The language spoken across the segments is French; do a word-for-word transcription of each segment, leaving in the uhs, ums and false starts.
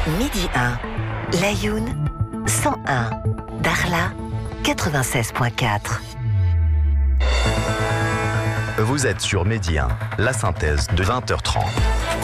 Midi un, Laayoune cent un, Dakhla quatre-vingt-seize virgule quatre. Vous êtes sur Midi un, la synthèse de vingt heures trente.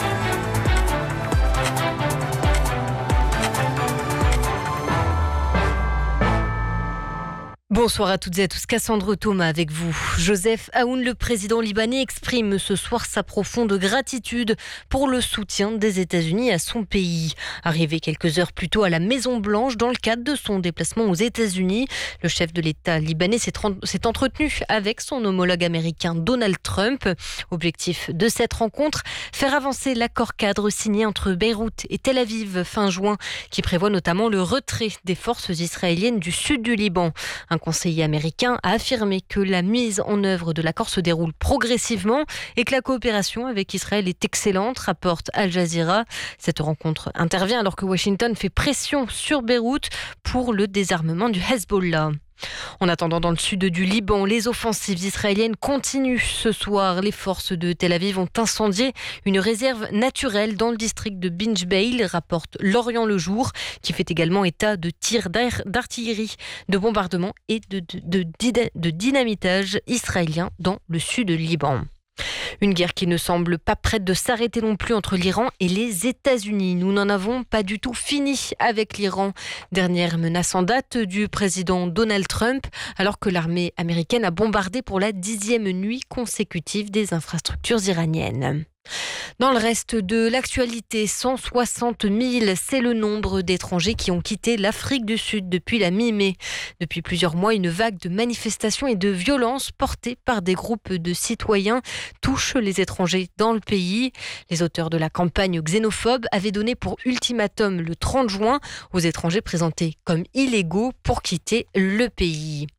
Bonsoir à toutes et à tous, Cassandre Thomas avec vous. Joseph Aoun, le président libanais, exprime ce soir sa profonde gratitude pour le soutien des États-Unis à son pays. Arrivé quelques heures plus tôt à la Maison-Blanche, dans le cadre de son déplacement aux États-Unis, le chef de l'État libanais s'est, s'est entretenu avec son homologue américain Donald Trump. Objectif de cette rencontre, faire avancer l'accord cadre signé entre Beyrouth et Tel Aviv fin juin, qui prévoit notamment le retrait des forces israéliennes du sud du Liban. Un conseiller américain a affirmé que la mise en œuvre de l'accord se déroule progressivement et que la coopération avec Israël est excellente, rapporte Al Jazeera. Cette rencontre intervient alors que Washington fait pression sur Beyrouth pour le désarmement du Hezbollah. En attendant, dans le sud du Liban, les offensives israéliennes continuent. Ce soir, les forces de Tel Aviv ont incendié une réserve naturelle dans le district de Binjbeil, rapporte L'Orient le Jour, qui fait également état de tirs d'artillerie, de bombardements et de, de, de, de dynamitage israélien dans le sud du Liban. Une guerre qui ne semble pas prête de s'arrêter non plus entre l'Iran et les États-Unis. Nous n'en avons pas du tout fini avec l'Iran. Dernière menace en date du président Donald Trump, alors que l'armée américaine a bombardé pour la dixième nuit consécutive des infrastructures iraniennes. Dans le reste de l'actualité, cent soixante mille, c'est le nombre d'étrangers qui ont quitté l'Afrique du Sud depuis la mi-mai. Depuis plusieurs mois, une vague de manifestations et de violences portées par des groupes de citoyens touche les étrangers dans le pays. Les auteurs de la campagne xénophobe avaient donné pour ultimatum le trente juin aux étrangers présentés comme illégaux pour quitter le pays.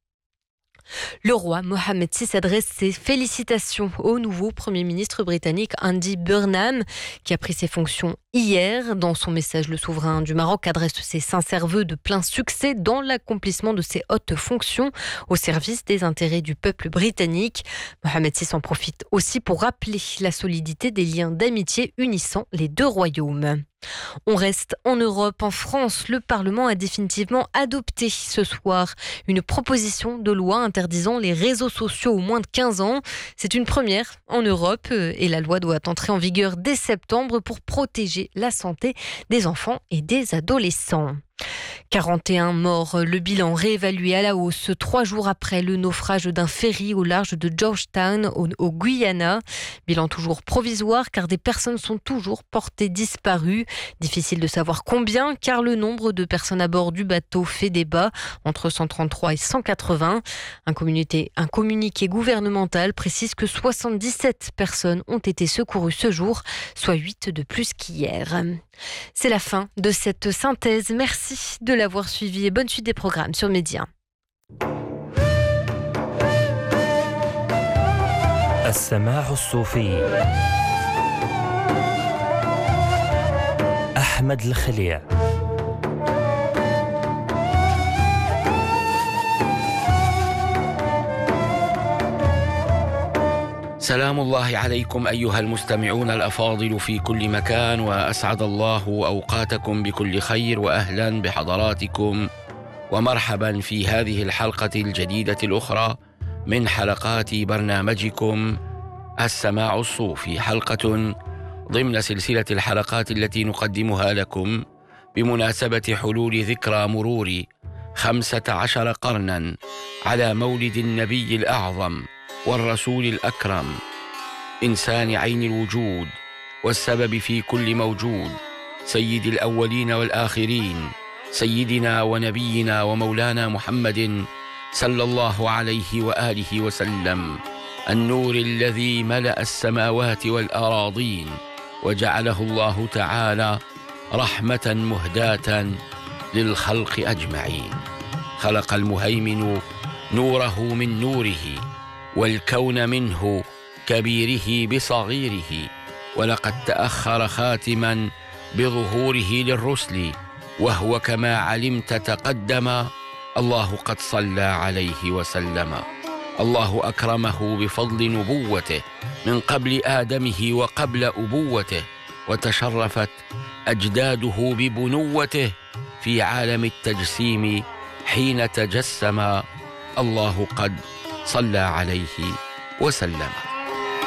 Le roi Mohammed six adresse ses félicitations au nouveau Premier ministre britannique Andy Burnham, qui a pris ses fonctions hier. Dans son message, le souverain du Maroc adresse ses sincères vœux de plein succès dans l'accomplissement de ses hautes fonctions au service des intérêts du peuple britannique. Mohammed six en profite aussi pour rappeler la solidité des liens d'amitié unissant les deux royaumes. On reste en Europe. En France, le Parlement a définitivement adopté ce soir une proposition de loi interdisant les réseaux sociaux aux moins de quinze ans. C'est une première en Europe et la loi doit entrer en vigueur dès septembre pour protéger la santé des enfants et des adolescents. quarante et un morts, le bilan réévalué à la hausse trois jours après le naufrage d'un ferry au large de Georgetown au, au Guyana. Bilan toujours provisoire car des personnes sont toujours portées disparues. Difficile de savoir combien car le nombre de personnes à bord du bateau fait débat, entre cent trente-trois et cent quatre-vingts. Un communiqué, un communiqué gouvernemental précise que soixante-dix-sept personnes ont été secourues ce jour, soit huit de plus qu'hier. C'est la fin de cette synthèse. Merci de l'avoir suivi et bonne suite des programmes sur Midi un. السماع الصوفي أحمد الخليع. سلام الله عليكم أيها المستمعون الأفاضل في كل مكان، وأسعد الله أوقاتكم بكل خير، وأهلا بحضراتكم ومرحبا في هذه الحلقة الجديدة الأخرى من حلقات برنامجكم السماع الصوفي، حلقة ضمن سلسلة الحلقات التي نقدمها لكم بمناسبة حلول ذكرى مرور خمسة عشر قرنا على مولد النبي الأعظم والرسول الأكرم، إنسان عين الوجود والسبب في كل موجود، سيد الأولين والآخرين، سيدنا ونبينا ومولانا محمد صلى الله عليه وآله وسلم، النور الذي ملأ السماوات والأراضين وجعله الله تعالى رحمة مهداة للخلق أجمعين. خلق المهيمن نوره من نوره والكون منه كبيره بصغيره، ولقد تأخر خاتما بظهوره للرسل، وهو كما علمت تقدم، الله قد صلى عليه وسلم. الله أكرمه بفضل نبوته من قبل آدمه وقبل أبوته، وتشرفت أجداده ببنوته في عالم التجسيم حين تجسم. الله قد صلى عليه وسلم.